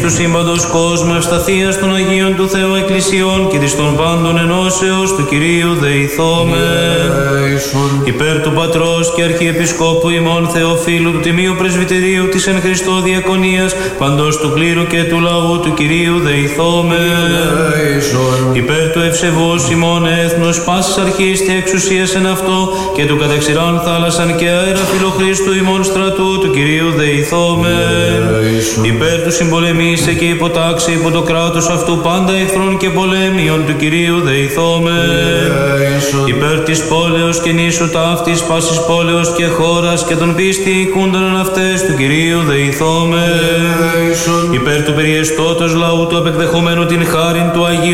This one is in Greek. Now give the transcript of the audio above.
του σύμπαντος κόσμου, ευσταθίας των Αγίων του Θεού Εκκλησιών και της των πάντων ενώσεως του Κυρίου δεηθόμεν. Υπέρ του Πατρός και Αρχιεπισκόπου ημών Θεοφύλου του Τιμίου Πρεσβυτερίου της εν Χριστώ Διακονίας, παντός του κλήρου και του λαού του Κυρίου δεηθόμεν. Υπέρ του ευσεβούς ημών έθνους, πάσης αρχής και εξουσίας εν αυτό και του καταξηράν θάλασσαν και αέρα φιλοχρίστου ημών στρατού του Κυρίου δεηθόμεν. Υπέρ του συμπολεμήσε και υποτάξει υπό το κράτος αυτού πάντα εχθρών και πολέμιων του Κυρίου δεηθόμεν. Υπέρ της πόλεως και νήσου ταύτης, πάσης πόλεως και χώρας και των πίστη οικούντων εν αυτές του Κυρίου δεηθόμεν. Υπέρ του περιεστώτος λαού του απεκδεχομένου την χάριν του Αγίου